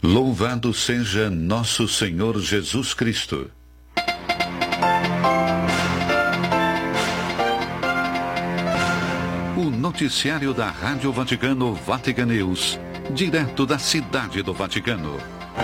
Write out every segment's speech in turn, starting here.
Louvado seja nosso Senhor Jesus Cristo. O noticiário da Rádio Vaticano Vatican News, direto da Cidade do Vaticano.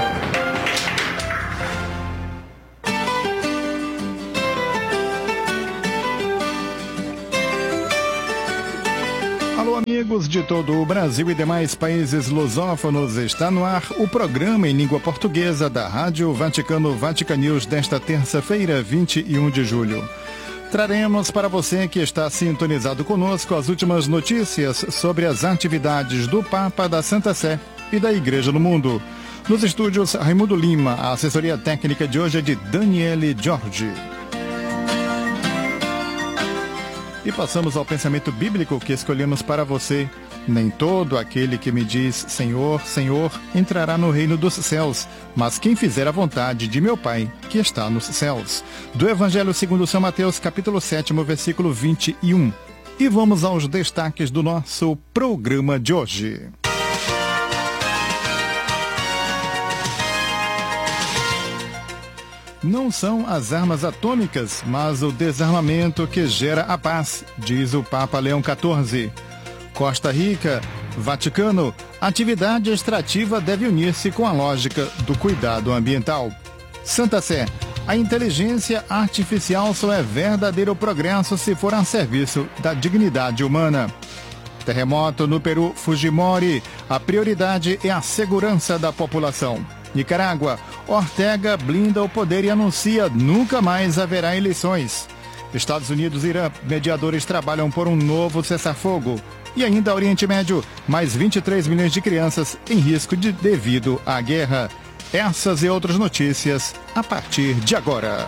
Alô, amigos de todo o Brasil e demais países lusófonos, está no ar o programa em língua portuguesa da Rádio Vaticano Vatican News desta terça-feira, 21 de julho. Traremos para você que está sintonizado conosco as últimas notícias sobre as atividades do Papa, da Santa Sé e da Igreja no Mundo. Nos estúdios, Raimundo Lima, a assessoria técnica de hoje é de Daniele Jorge. E passamos ao pensamento bíblico que escolhemos para você. Nem todo aquele que me diz Senhor, Senhor, entrará no reino dos céus, mas quem fizer a vontade de meu Pai, que está nos céus. Do Evangelho segundo São Mateus, capítulo 7, versículo 21. E vamos aos destaques do nosso programa de hoje. Não são as armas atômicas, mas o desarmamento que gera a paz, diz o Papa Leão XIV. Costa Rica, Vaticano, atividade extrativa deve unir-se com a lógica do cuidado ambiental. Santa Sé, a inteligência artificial só é verdadeiro progresso se for a serviço da dignidade humana. Terremoto no Peru, Fujimori, a prioridade é a segurança da população. Nicarágua, Ortega blinda o poder e anuncia nunca mais haverá eleições. Estados Unidos e Irã, mediadores trabalham por um novo cessar-fogo. E ainda Oriente Médio, mais 23 milhões de crianças em risco devido à guerra. Essas e outras notícias a partir de agora.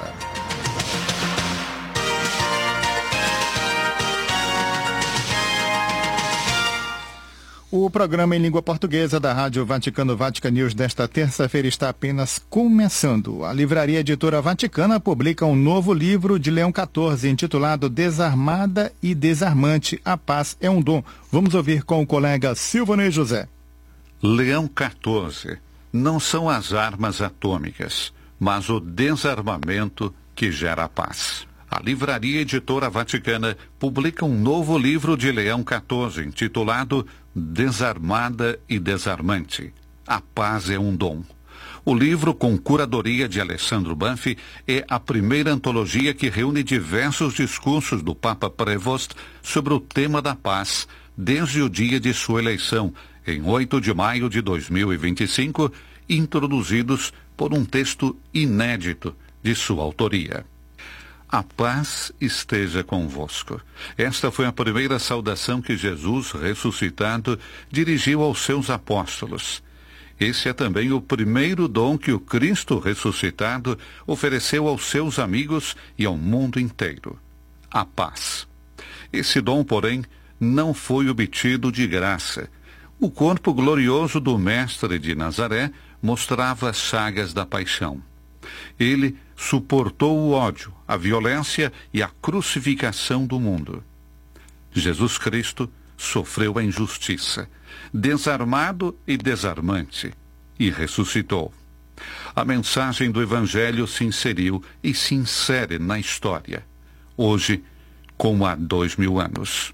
O programa em língua portuguesa da Rádio Vaticano Vatican News desta terça-feira está apenas começando. A Livraria Editora Vaticana publica um novo livro de Leão XIV, intitulado Desarmada e Desarmante, a Paz é um Dom. Vamos ouvir com o colega Silvanei José. Leão XIV, não são as armas atômicas, mas o desarmamento que gera a paz. A Livraria Editora Vaticana publica um novo livro de Leão XIV, intitulado Desarmada e Desarmante. A Paz é um Dom. O livro, com curadoria de Alessandro Banfi, é a primeira antologia que reúne diversos discursos do Papa Prevost sobre o tema da paz, desde o dia de sua eleição, em 8 de maio de 2025, introduzidos por um texto inédito de sua autoria. A paz esteja convosco. Esta foi a primeira saudação que Jesus, ressuscitado, dirigiu aos seus apóstolos. Esse é também o primeiro dom que o Cristo ressuscitado ofereceu aos seus amigos e ao mundo inteiro: a paz. Esse dom, porém, não foi obtido de graça. O corpo glorioso do Mestre de Nazaré mostrava as chagas da paixão. Ele suportou o ódio, a violência e a crucificação do mundo. Jesus Cristo sofreu a injustiça, desarmado e desarmante, e ressuscitou. A mensagem do Evangelho se inseriu e se insere na história, hoje, como há 2000 anos.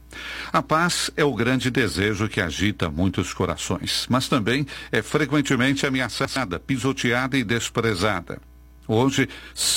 A paz é o grande desejo que agita muitos corações, mas também é frequentemente ameaçada, pisoteada e desprezada. Hoje,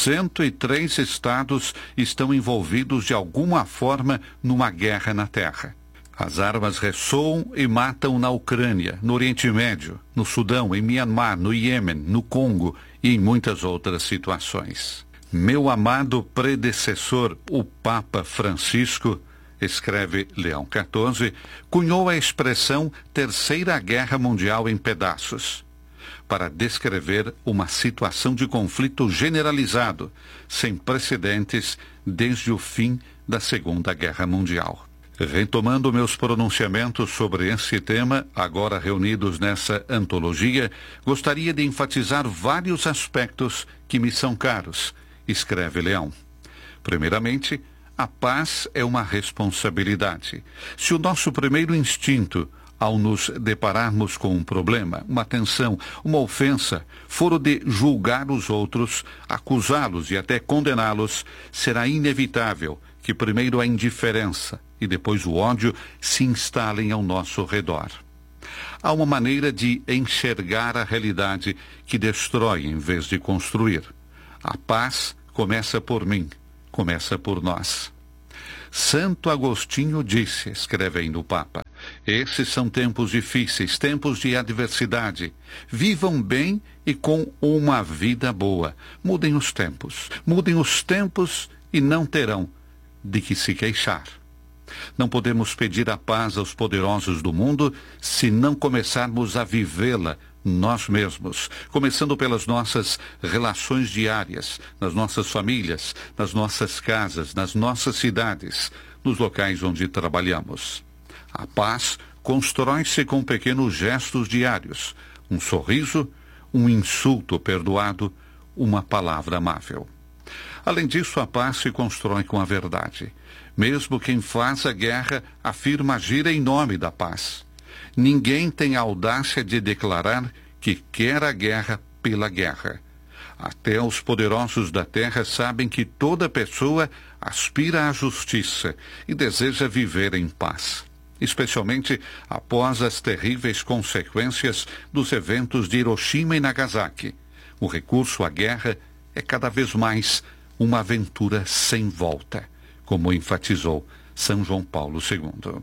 103 estados estão envolvidos de alguma forma numa guerra na terra. As armas ressoam e matam na Ucrânia, no Oriente Médio, no Sudão, em Myanmar, no Iêmen, no Congo e em muitas outras situações. Meu amado predecessor, o Papa Francisco, escreve Leão XIV, cunhou a expressão Terceira Guerra Mundial em pedaços, para descrever uma situação de conflito generalizado, sem precedentes desde o fim da Segunda Guerra Mundial. Retomando meus pronunciamentos sobre esse tema, agora reunidos nessa antologia, gostaria de enfatizar vários aspectos que me são caros, escreve Leão. Primeiramente, a paz é uma responsabilidade. Se o nosso primeiro instinto, ao nos depararmos com um problema, uma tensão, uma ofensa, for o de julgar os outros, acusá-los e até condená-los, será inevitável que primeiro a indiferença e depois o ódio se instalem ao nosso redor. Há uma maneira de enxergar a realidade que destrói em vez de construir. A paz começa por mim, começa por nós. Santo Agostinho disse, escreve ainda o Papa, esses são tempos difíceis, tempos de adversidade. Vivam bem e com uma vida boa. Mudem os tempos e não terão de que se queixar. Não podemos pedir a paz aos poderosos do mundo se não começarmos a vivê-la nós mesmos, começando pelas nossas relações diárias, nas nossas famílias, nas nossas casas, nas nossas cidades, nos locais onde trabalhamos. A paz constrói-se com pequenos gestos diários, um sorriso, um insulto perdoado, uma palavra amável. Além disso, a paz se constrói com a verdade. Mesmo quem faz a guerra afirma agir em nome da paz. Ninguém tem a audácia de declarar que quer a guerra pela guerra. Até os poderosos da terra sabem que toda pessoa aspira à justiça e deseja viver em paz, especialmente após as terríveis consequências dos eventos de Hiroshima e Nagasaki. O recurso à guerra é cada vez mais uma aventura sem volta, como enfatizou São João Paulo II.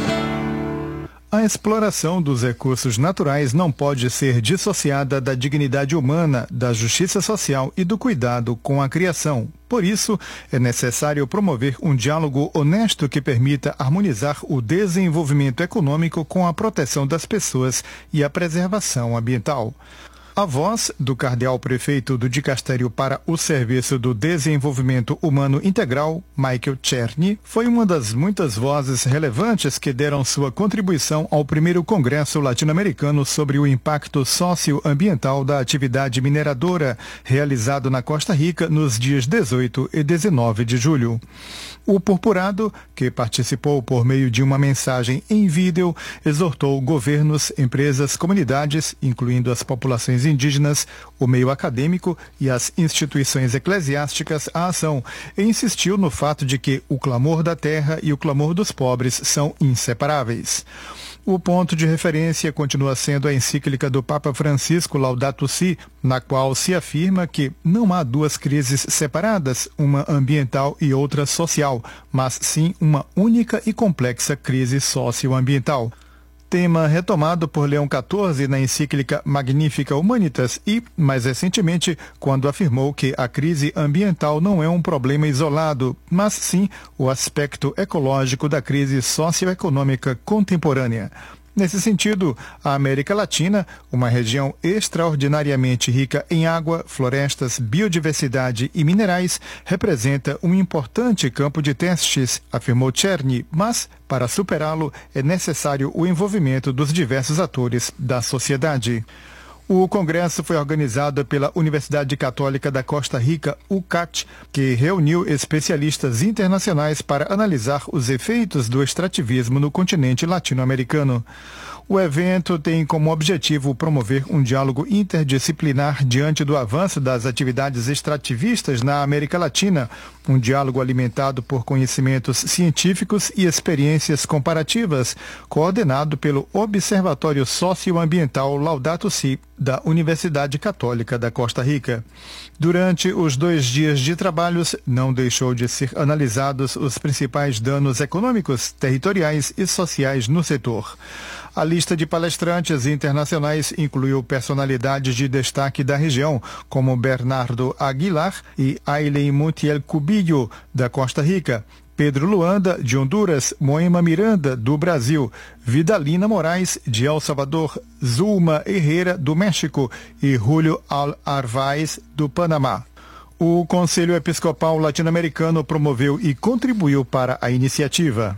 A exploração dos recursos naturais não pode ser dissociada da dignidade humana, da justiça social e do cuidado com a criação. Por isso, é necessário promover um diálogo honesto que permita harmonizar o desenvolvimento econômico com a proteção das pessoas e a preservação ambiental. A voz do cardeal-prefeito do Dicastério para o Serviço do Desenvolvimento Humano Integral, Michael Czerny, foi uma das muitas vozes relevantes que deram sua contribuição ao primeiro Congresso Latino-Americano sobre o impacto socioambiental da atividade mineradora, realizado na Costa Rica nos dias 18 e 19 de julho. O purpurado, que participou por meio de uma mensagem em vídeo, exortou governos, empresas, comunidades, incluindo as populações indígenas, o meio acadêmico e as instituições eclesiásticas à ação, e insistiu no fato de que o clamor da terra e o clamor dos pobres são inseparáveis. O ponto de referência continua sendo a encíclica do Papa Francisco Laudato Si, na qual se afirma que não há duas crises separadas, uma ambiental e outra social, mas sim uma única e complexa crise socioambiental. Tema retomado por Leão XIV na encíclica Magnifica Humanitas e, mais recentemente, quando afirmou que a crise ambiental não é um problema isolado, mas sim o aspecto ecológico da crise socioeconômica contemporânea. Nesse sentido, a América Latina, uma região extraordinariamente rica em água, florestas, biodiversidade e minerais, representa um importante campo de testes, afirmou Czerny, mas, para superá-lo, é necessário o envolvimento dos diversos atores da sociedade. O congresso foi organizado pela Universidade Católica da Costa Rica, UCAT, que reuniu especialistas internacionais para analisar os efeitos do extrativismo no continente latino-americano. O evento tem como objetivo promover um diálogo interdisciplinar diante do avanço das atividades extrativistas na América Latina, um diálogo alimentado por conhecimentos científicos e experiências comparativas, coordenado pelo Observatório Socioambiental Laudato Si, da Universidade Católica da Costa Rica. Durante os 2 dias de trabalhos, não deixou de ser analisados os principais danos econômicos, territoriais e sociais no setor. A lista de palestrantes internacionais incluiu personalidades de destaque da região, como Bernardo Aguilar e Aileen Montiel Cubillo, da Costa Rica, Pedro Luanda, de Honduras, Moema Miranda, do Brasil, Vidalina Moraes, de El Salvador, Zulma Herrera, do México e Julio Arvaiz, do Panamá. O Conselho Episcopal Latino-Americano promoveu e contribuiu para a iniciativa.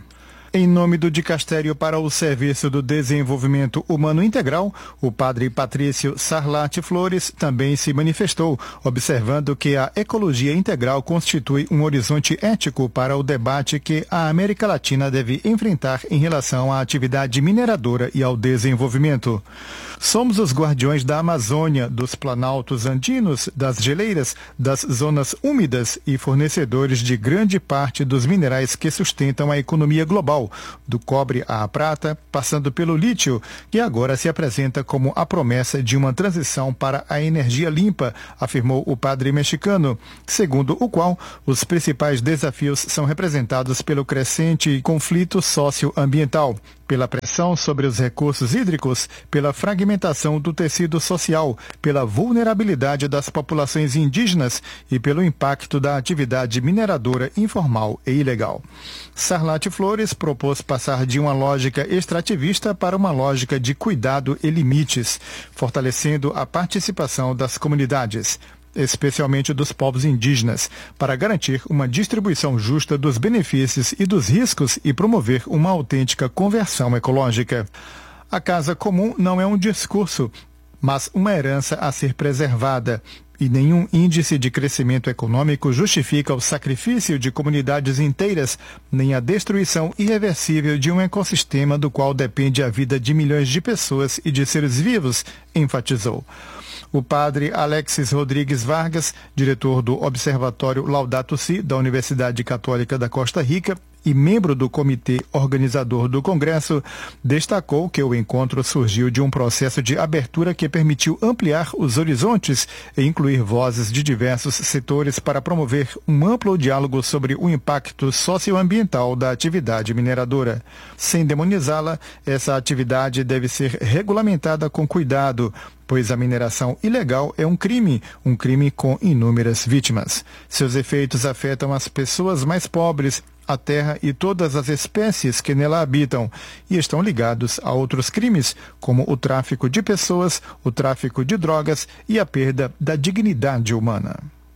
Em nome do Dicastério para o Serviço do Desenvolvimento Humano Integral, o padre Patrício Sarlati Flores também se manifestou, observando que a ecologia integral constitui um horizonte ético para o debate que a América Latina deve enfrentar em relação à atividade mineradora e ao desenvolvimento. Somos os guardiões da Amazônia, dos planaltos andinos, das geleiras, das zonas úmidas e fornecedores de grande parte dos minerais que sustentam a economia global, do cobre à prata, passando pelo lítio, que agora se apresenta como a promessa de uma transição para a energia limpa, afirmou o padre mexicano, segundo o qual os principais desafios são representados pelo crescente conflito socioambiental, pela pressão sobre os recursos hídricos, pela fragmentação do tecido social, pela vulnerabilidade das populações indígenas e pelo impacto da atividade mineradora informal e ilegal. Sarlati Flores propôs passar de uma lógica extrativista para uma lógica de cuidado e limites, fortalecendo a participação das comunidades, especialmente dos povos indígenas, para garantir uma distribuição justa dos benefícios e dos riscos e promover uma autêntica conversão ecológica. A casa comum não é um discurso, mas uma herança a ser preservada, e nenhum índice de crescimento econômico justifica o sacrifício de comunidades inteiras, nem a destruição irreversível de um ecossistema do qual depende a vida de milhões de pessoas e de seres vivos, enfatizou. O padre Alexis Rodrigues Vargas, diretor do Observatório Laudato Si da Universidade Católica da Costa Rica e membro do comitê organizador do Congresso, destacou que o encontro surgiu de um processo de abertura que permitiu ampliar os horizontes e incluir vozes de diversos setores para promover um amplo diálogo sobre o impacto socioambiental da atividade mineradora. Sem demonizá-la, essa atividade deve ser regulamentada com cuidado, pois a mineração ilegal é um crime com inúmeras vítimas. Seus efeitos afetam as pessoas mais pobres, a terra e todas as espécies que nela habitam, e estão ligados a outros crimes, como o tráfico de pessoas, o tráfico de drogas e a perda da dignidade humana.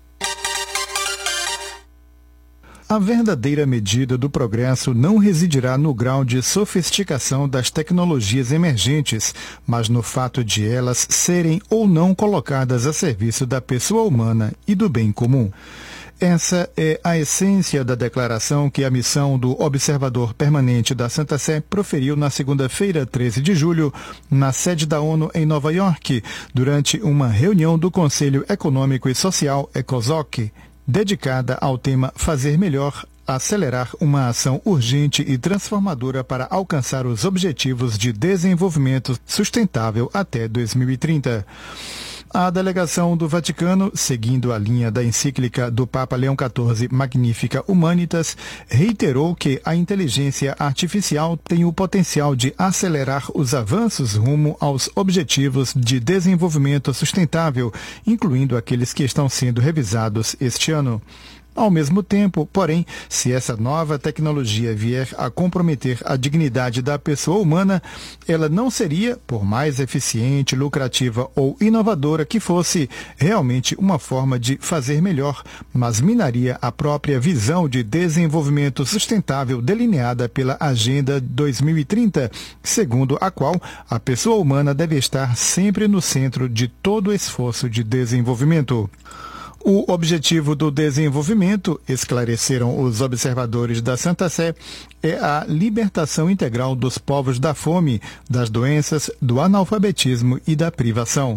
A verdadeira medida do progresso não residirá no grau de sofisticação das tecnologias emergentes, mas no fato de elas serem ou não colocadas a serviço da pessoa humana e do bem comum. Essa é a essência da declaração que a missão do Observador Permanente da Santa Sé proferiu na segunda-feira, 13 de julho, na sede da ONU em Nova York, durante uma reunião do Conselho Econômico e Social, ECOSOC, dedicada ao tema Fazer Melhor, acelerar uma ação urgente e transformadora para alcançar os Objetivos de Desenvolvimento Sustentável até 2030. A delegação do Vaticano, seguindo a linha da encíclica do Papa Leão XIV Magnificat Humanitas, reiterou que a inteligência artificial tem o potencial de acelerar os avanços rumo aos objetivos de desenvolvimento sustentável, incluindo aqueles que estão sendo revisados este ano. Ao mesmo tempo, porém, se essa nova tecnologia vier a comprometer a dignidade da pessoa humana, ela não seria, por mais eficiente, lucrativa ou inovadora que fosse, realmente uma forma de fazer melhor, mas minaria a própria visão de desenvolvimento sustentável delineada pela Agenda 2030, segundo a qual a pessoa humana deve estar sempre no centro de todo o esforço de desenvolvimento. O objetivo do desenvolvimento, esclareceram os observadores da Santa Sé, é a libertação integral dos povos da fome, das doenças, do analfabetismo e da privação.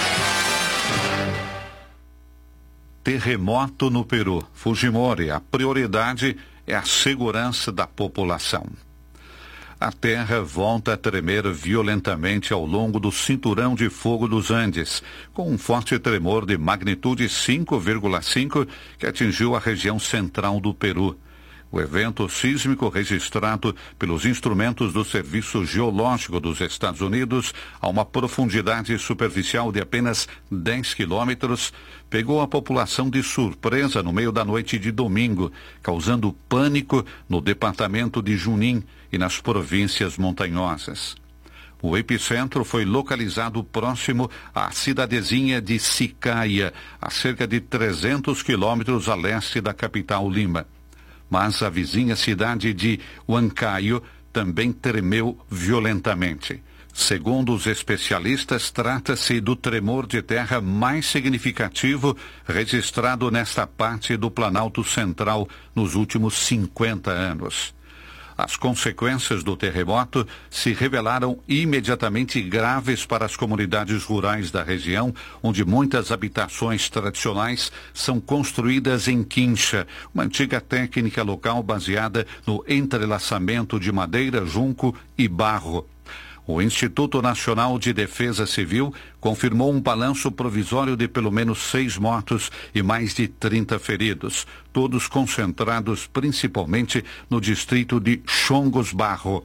Terremoto no Peru. Fujimori, a prioridade é a segurança da população. A terra volta a tremer violentamente ao longo do cinturão de fogo dos Andes, com um forte tremor de magnitude 5,5 que atingiu a região central do Peru. O evento sísmico registrado pelos instrumentos do Serviço Geológico dos Estados Unidos a uma profundidade superficial de apenas 10 quilômetros pegou a população de surpresa no meio da noite de domingo, causando pânico no departamento de Junín e nas províncias montanhosas. O epicentro foi localizado próximo à cidadezinha de Sicaia, a cerca de 300 quilômetros a leste da capital Lima. mas a vizinha cidade de Huancayo também tremeu violentamente. Segundo os especialistas, trata-se do tremor de terra mais significativo registrado nesta parte do Planalto Central nos últimos 50 anos. As consequências do terremoto se revelaram imediatamente graves para as comunidades rurais da região, onde muitas habitações tradicionais são construídas em quincha, uma antiga técnica local baseada no entrelaçamento de madeira, junco e barro. O Instituto Nacional de Defesa Civil confirmou um balanço provisório de pelo menos 6 mortos e mais de 30 feridos, todos concentrados principalmente no distrito de Chongos Barro.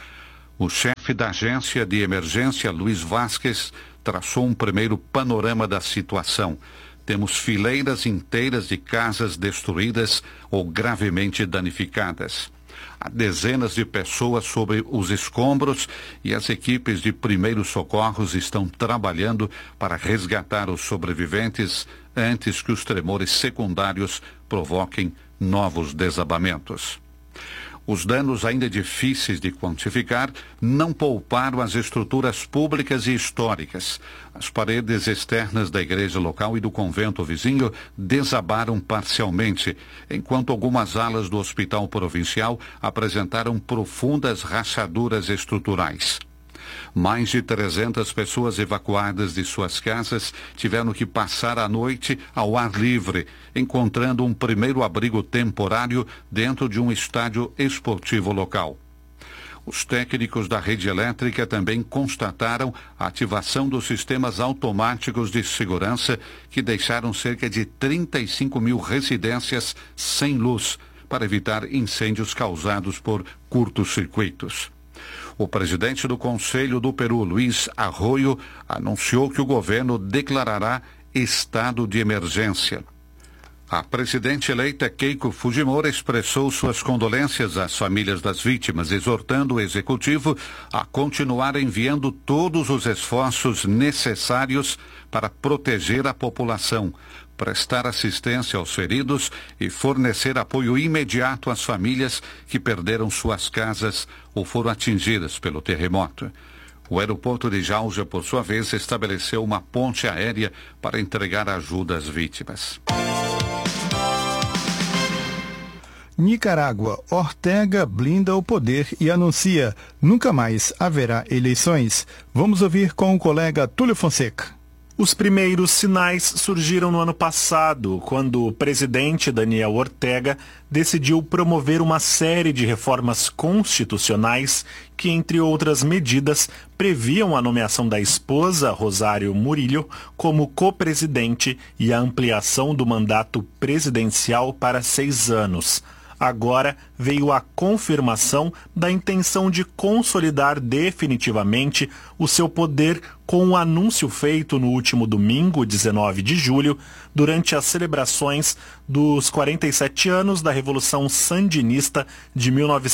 O chefe da agência de emergência, Luiz Vasquez, traçou um primeiro panorama da situação. Temos fileiras inteiras de casas destruídas ou gravemente danificadas. Há dezenas de pessoas sobre os escombros e as equipes de primeiros socorros estão trabalhando para resgatar os sobreviventes antes que os tremores secundários provoquem novos desabamentos. Os danos, ainda difíceis de quantificar, não pouparam as estruturas públicas e históricas. As paredes externas da igreja local e do convento vizinho desabaram parcialmente, enquanto algumas alas do hospital provincial apresentaram profundas rachaduras estruturais. Mais de 300 pessoas evacuadas de suas casas tiveram que passar a noite ao ar livre, encontrando um primeiro abrigo temporário dentro de um estádio esportivo local. Os técnicos da rede elétrica também constataram a ativação dos sistemas automáticos de segurança que deixaram cerca de 35 mil residências sem luz para evitar incêndios causados por curtos-circuitos. O presidente do Conselho do Peru, Luiz Arroyo, anunciou que o governo declarará estado de emergência. A presidente eleita Keiko Fujimori expressou suas condolências às famílias das vítimas, exortando o executivo a continuar enviando todos os esforços necessários para proteger a população, prestar assistência aos feridos e fornecer apoio imediato às famílias que perderam suas casas ou foram atingidas pelo terremoto. O aeroporto de Jauja, por sua vez, estabeleceu uma ponte aérea para entregar ajuda às vítimas. Nicarágua, Ortega blinda o poder e anuncia: nunca mais haverá eleições. Vamos ouvir com o colega Túlio Fonseca. Os primeiros sinais surgiram no ano passado, quando o presidente Daniel Ortega decidiu promover uma série de reformas constitucionais que, entre outras medidas, previam a nomeação da esposa, Rosário Murillo, como co-presidente e a ampliação do mandato presidencial para 6 anos. Agora veio a confirmação da intenção de consolidar definitivamente o seu poder com o anúncio feito no último domingo, 19 de julho, durante as celebrações dos 47 anos da Revolução Sandinista de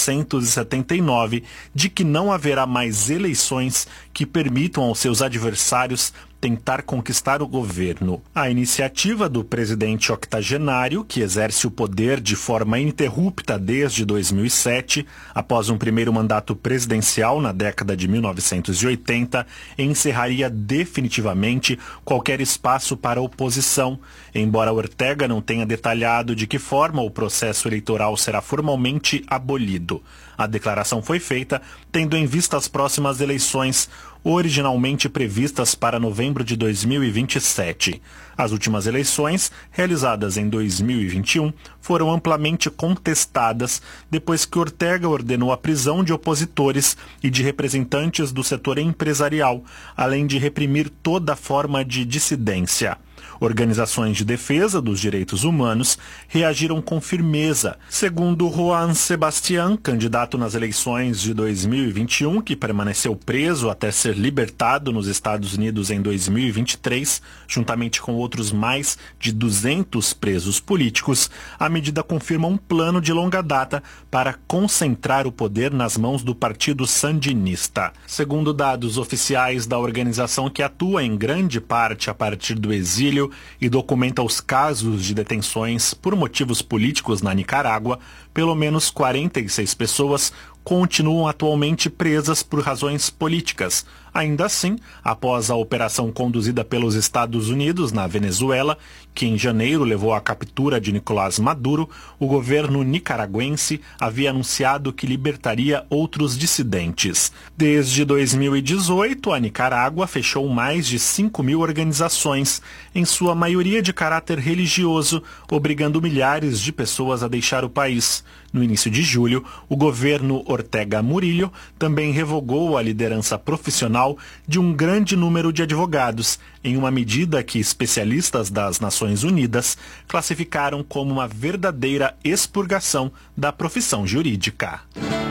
1979, de que não haverá mais eleições que permitam aos seus adversários tentar conquistar o governo. A iniciativa do presidente octogenário, que exerce o poder de forma ininterrupta desde 2007, após um primeiro mandato presidencial na década de 1980, encerraria definitivamente qualquer espaço para oposição, embora Ortega não tenha detalhado de que forma o processo eleitoral será formalmente abolido. A declaração foi feita tendo em vista as próximas eleições, originalmente previstas para novembro de 2027. As últimas eleições, realizadas em 2021, foram amplamente contestadas depois que Ortega ordenou a prisão de opositores e de representantes do setor empresarial, além de reprimir toda forma de dissidência. Organizações de defesa dos direitos humanos reagiram com firmeza. Segundo Juan Sebastián, candidato nas eleições de 2021, que permaneceu preso até ser libertado nos Estados Unidos em 2023, juntamente com outros mais de 200 presos políticos, a medida confirma um plano de longa data para concentrar o poder nas mãos do Partido Sandinista. Segundo dados oficiais da organização, que atua em grande parte a partir do exílio domicílio e documenta os casos de detenções por motivos políticos na Nicarágua, pelo menos 46 pessoas continuam atualmente presas por razões políticas. Ainda assim, após a operação conduzida pelos Estados Unidos na Venezuela, que em janeiro levou à captura de Nicolás Maduro, o governo nicaragüense havia anunciado que libertaria outros dissidentes. Desde 2018, a Nicarágua fechou mais de 5.000 organizações, em sua maioria de caráter religioso, obrigando milhares de pessoas a deixar o país. No início de julho, o governo Ortega Murillo também revogou a liderança profissional de um grande número de advogados, em uma medida que especialistas das Nações Unidas classificaram como uma verdadeira expurgação da profissão jurídica.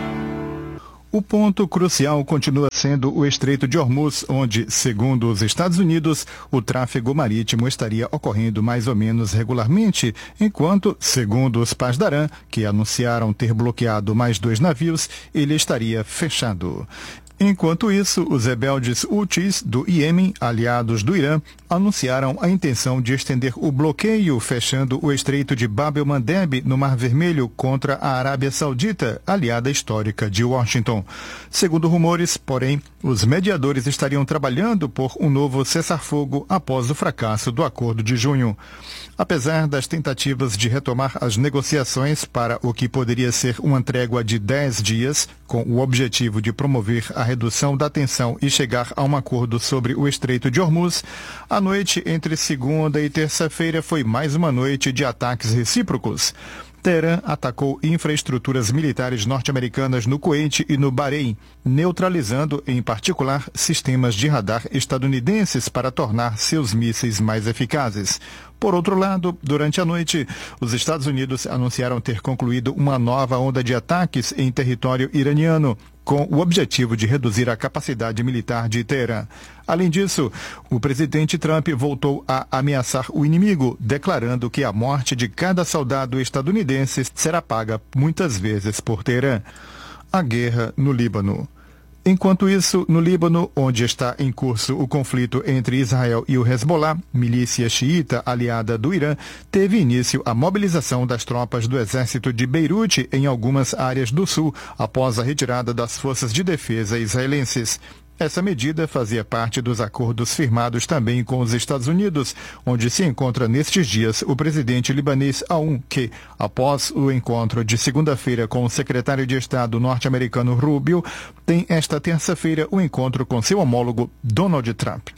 O ponto crucial continua sendo o Estreito de Hormuz, onde, segundo os Estados Unidos, o tráfego marítimo estaria ocorrendo mais ou menos regularmente, enquanto, segundo os Pasdaran, que anunciaram ter bloqueado mais 2 navios, ele estaria fechado. Enquanto isso, os rebeldes Houthis do Iêmen, aliados do Irã, anunciaram a intenção de estender o bloqueio, fechando o Estreito de Bab el-Mandeb no Mar Vermelho contra a Arábia Saudita, aliada histórica de Washington. Segundo rumores, porém, os mediadores estariam trabalhando por um novo cessar-fogo após o fracasso do acordo de junho. Apesar das tentativas de retomar as negociações para o que poderia ser uma trégua de 10 dias, com o objetivo de promover a redução da tensão e chegar a um acordo sobre o Estreito de Hormuz, a noite entre segunda e terça-feira foi mais uma noite de ataques recíprocos. Teherã atacou infraestruturas militares norte-americanas no Kuwait e no Bahrein, neutralizando, em particular, sistemas de radar estadunidenses para tornar seus mísseis mais eficazes. Por outro lado, durante a noite, os Estados Unidos anunciaram ter concluído uma nova onda de ataques em território iraniano, com o objetivo de reduzir a capacidade militar de Teherã. Além disso, o presidente Trump voltou a ameaçar o inimigo, declarando que a morte de cada soldado estadunidense será paga muitas vezes por Teherã. A guerra no Líbano. Enquanto isso, no Líbano, onde está em curso o conflito entre Israel e o Hezbollah, milícia xiita aliada do Irã, teve início a mobilização das tropas do exército de Beirute em algumas áreas do sul, após a retirada das forças de defesa israelenses. Essa medida fazia parte dos acordos firmados também com os Estados Unidos, onde se encontra nestes dias o presidente libanês Aoun, que, após o encontro de segunda-feira com o secretário de Estado norte-americano Rubio, tem esta terça-feira o encontro com seu homólogo Donald Trump.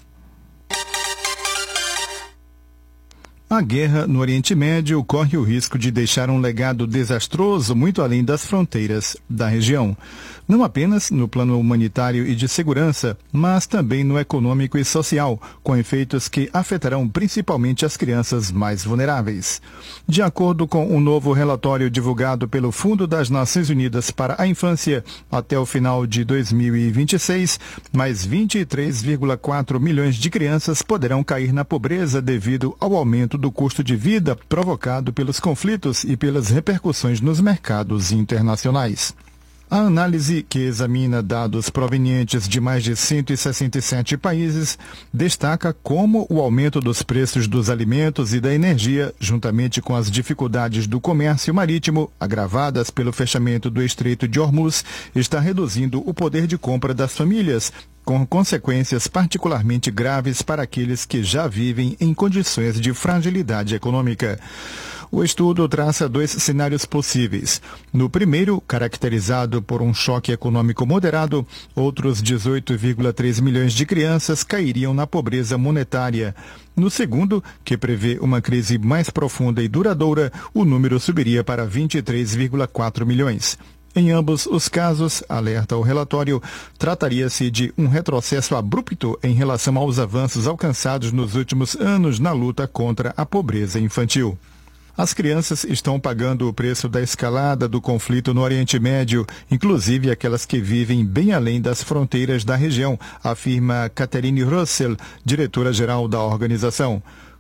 A guerra no Oriente Médio corre o risco de deixar um legado desastroso muito além das fronteiras da região. Não apenas no plano humanitário e de segurança, mas também no econômico e social, com efeitos que afetarão principalmente as crianças mais vulneráveis. De acordo com um novo relatório divulgado pelo Fundo das Nações Unidas para a Infância, até o final de 2026, mais 23,4 milhões de crianças poderão cair na pobreza devido ao aumento do custo de vida provocado pelos conflitos e pelas repercussões nos mercados internacionais. A análise, que examina dados provenientes de mais de 167 países, destaca como o aumento dos preços dos alimentos e da energia, juntamente com as dificuldades do comércio marítimo, agravadas pelo fechamento do Estreito de Hormuz, está reduzindo o poder de compra das famílias, com consequências particularmente graves para aqueles que já vivem em condições de fragilidade econômica. O estudo traça 2 cenários possíveis. No primeiro, caracterizado por um choque econômico moderado, outros 18,3 milhões de crianças cairiam na pobreza monetária. No segundo, que prevê uma crise mais profunda e duradoura, o número subiria para 23,4 milhões. Em ambos os casos, alerta o relatório, trataria-se de um retrocesso abrupto em relação aos avanços alcançados nos últimos anos na luta contra a pobreza infantil. As crianças estão pagando o preço da escalada do conflito no Oriente Médio, inclusive aquelas que vivem bem além das fronteiras da região, afirma Catherine Russell, diretora-geral da organização.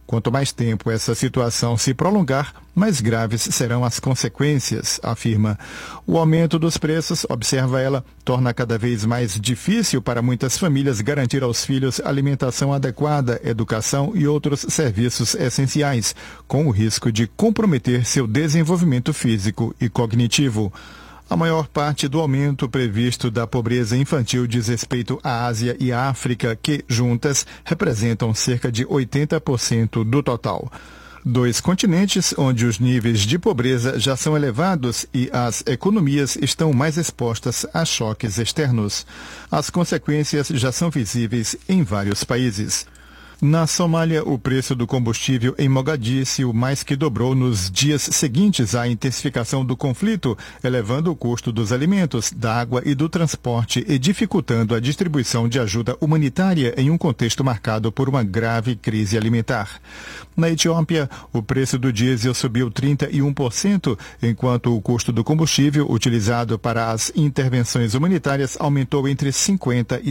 Quanto mais tempo essa situação se prolongar, mais graves serão as consequências, afirma. O aumento dos preços, observa ela, torna cada vez mais difícil para muitas famílias garantir aos filhos alimentação adequada, educação e outros serviços essenciais, com o risco de comprometer seu desenvolvimento físico e cognitivo. A maior parte do aumento previsto da pobreza infantil diz respeito à Ásia e à África, que, juntas, representam cerca de 80% do total. 2 continentes onde os níveis de pobreza já são elevados e as economias estão mais expostas a choques externos. As consequências já são visíveis em vários países. Na Somália, o preço do combustível em Mogadíscio mais que dobrou nos dias seguintes à intensificação do conflito, elevando o custo dos alimentos, da água e do transporte e dificultando a distribuição de ajuda humanitária em um contexto marcado por uma grave crise alimentar. Na Etiópia, o preço do diesel subiu 31%, enquanto o custo do combustível utilizado para as intervenções humanitárias aumentou entre 50% e